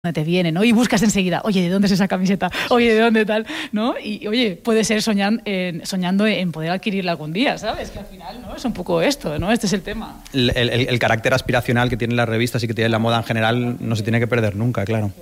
te viene, ¿no? Y buscas enseguida, oye, ¿de dónde es esa camiseta? Oye, ¿de dónde tal? ¿No? Y, oye, puede ser soñando en poder adquirirla algún día, ¿sabes? Que al final, ¿no? Es un poco esto, ¿no? Este es el tema. El carácter aspiracional que tienen las revistas y que tiene la moda en general no se tiene que perder nunca, claro.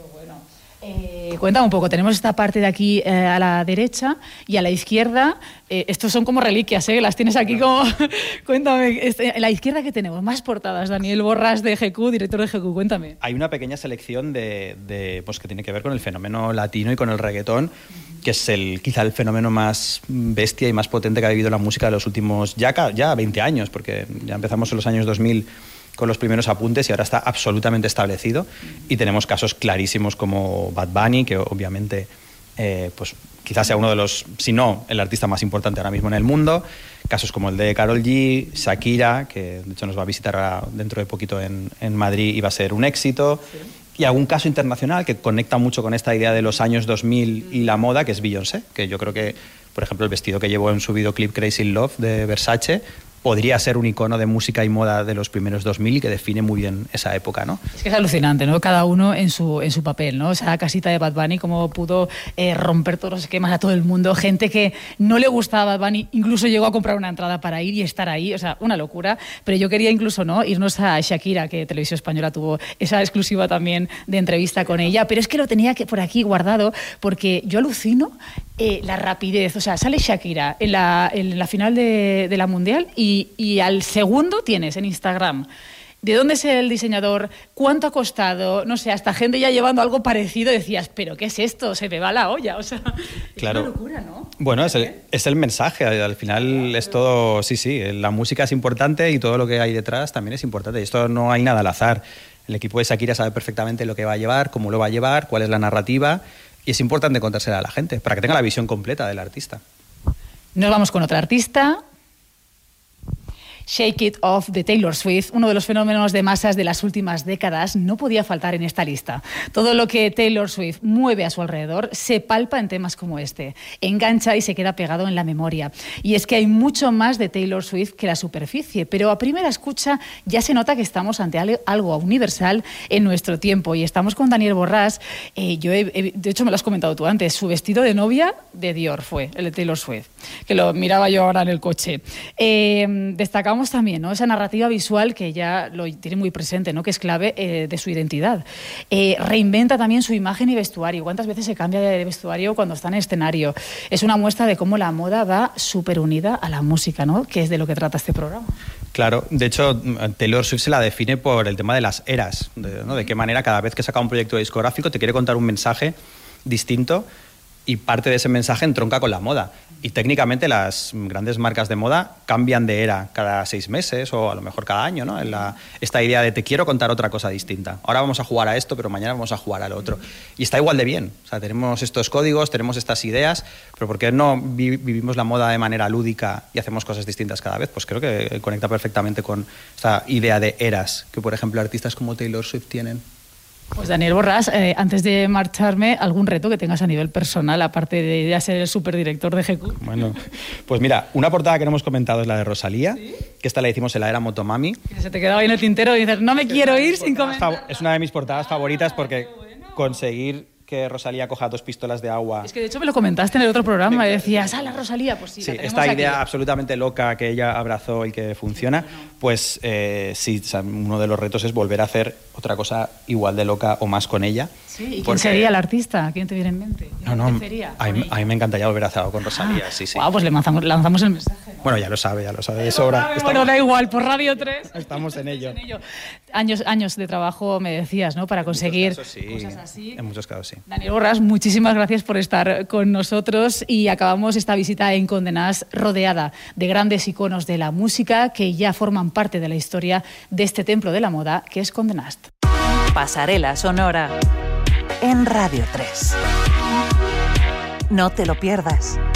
Cuéntame un poco, tenemos esta parte de aquí a la derecha y a la izquierda, estos son como reliquias, las tienes aquí como... Cuéntame, en la izquierda, ¿qué tenemos? Más portadas, Daniel Borràs de GQ, director de GQ, cuéntame. Hay una pequeña selección pues, que tiene que ver con el fenómeno latino y con el reggaetón, que es quizá el fenómeno más bestia y más potente que ha vivido la música de los últimos ya 20 años, porque ya empezamos en los años 2000 con los primeros apuntes y ahora está absolutamente establecido. Y tenemos casos clarísimos como Bad Bunny, que obviamente pues quizás sea uno de los, si no, el artista más importante ahora mismo en el mundo. Casos como el de Karol G, Shakira, que de hecho nos va a visitar ahora dentro de poquito en Madrid y va a ser un éxito. Sí. Y algún caso internacional que conecta mucho con esta idea de los años 2000 y la moda, que es Beyoncé, que yo creo que, por ejemplo, el vestido que llevó en su videoclip Crazy in Love de Versace podría ser un icono de música y moda de los primeros 2000 y que define muy bien esa época, ¿no? Es que es alucinante, ¿no? Cada uno en su papel, ¿no? O sea, la casita de Bad Bunny, cómo pudo romper todos los esquemas a todo el mundo. Gente que no le gustaba Bad Bunny, incluso llegó a comprar una entrada para ir y estar ahí. O sea, una locura. Pero yo quería incluso, ¿no?, irnos a Shakira, que Televisión Española tuvo esa exclusiva también de entrevista con ella. Pero es que lo tenía por aquí guardado porque yo alucino la rapidez. O sea, sale Shakira en la final de la Mundial y al segundo tienes en Instagram de dónde es el diseñador, cuánto ha costado, no sé, hasta gente ya llevando algo parecido. Decías, ¿pero qué es esto? Se me va la olla. O sea, claro. Es una locura, ¿no? Bueno, es el mensaje. Al final es todo, sí, la música es importante y todo lo que hay detrás también es importante. Y esto no hay nada al azar. El equipo de Shakira sabe perfectamente lo que va a llevar, cómo lo va a llevar, cuál es la narrativa, y es importante contársela a la gente para que tenga la visión completa del artista. Nos vamos con otra artista. Shake It Off de Taylor Swift, uno de los fenómenos de masas de las últimas décadas, no podía faltar en esta lista. Todo lo que Taylor Swift mueve a su alrededor se palpa en temas como este, engancha y se queda pegado en la memoria. Y es que hay mucho más de Taylor Swift que la superficie, pero a primera escucha ya se nota que estamos ante algo universal en nuestro tiempo. Y estamos con Daniel Borràs. De hecho, me lo has comentado tú antes, su vestido de novia de Dior fue el de Taylor Swift, que lo miraba yo ahora en el coche. Destacamos también, ¿no?, esa narrativa visual que ya lo tiene muy presente, ¿no?, que es clave de su identidad. Reinventa también su imagen y vestuario. ¿Cuántas veces se cambia de vestuario cuando está en escenario? Es una muestra de cómo la moda va súper unida a la música, ¿no?, que es de lo que trata este programa. Claro, de hecho, Taylor Swift se la define por el tema de las eras, ¿no? De qué manera cada vez que saca un proyecto discográfico te quiere contar un mensaje distinto y parte de ese mensaje entronca con la moda. Y técnicamente las grandes marcas de moda cambian de era cada 6 meses o a lo mejor cada año, ¿no? Esta idea de te quiero contar otra cosa distinta. Ahora vamos a jugar a esto, pero mañana vamos a jugar al otro. Y está igual de bien. O sea, tenemos estos códigos, tenemos estas ideas, pero ¿por qué no vivimos la moda de manera lúdica y hacemos cosas distintas cada vez? Pues creo que conecta perfectamente con esta idea de eras que, por ejemplo, artistas como Taylor Swift tienen. Pues Daniel Borràs, antes de marcharme, ¿algún reto que tengas a nivel personal, aparte de ya ser el superdirector de GQ? Bueno, pues mira, una portada que no hemos comentado es la de Rosalía, ¿sí?, que esta la hicimos en la era Motomami. Que se te quedaba ahí en el tintero y dices, no me quiero ir sin comentar. Es una de mis portadas favoritas porque conseguir que Rosalía coja 2 pistolas de agua. Es que de hecho me lo comentaste en el otro programa y decías, la Rosalía, pues sí, sí, la tenemos esta aquí. Idea absolutamente loca que ella abrazó y que funciona, pues sí, uno de los retos es volver a hacer otra cosa igual de loca o más con ella. Sí, ¿y quién sería el artista? ¿Quién te viene en mente? A mí me encantaría volver a hacer algo con Rosalía, sí. Wow, pues le lanzamos el mensaje, ¿no? Bueno, ya lo sabe de sobra. Bueno, da igual, por Radio 3. Estamos en ello. Años de trabajo, me decías, ¿no?, para conseguir cosas así. En muchos casos, sí. Daniel Borràs, muchísimas gracias por estar con nosotros y acabamos esta visita en Condé Nast rodeada de grandes iconos de la música que ya forman parte de la historia de este templo de la moda que es Condé Nast. Pasarela Sonora en Radio 3. No te lo pierdas.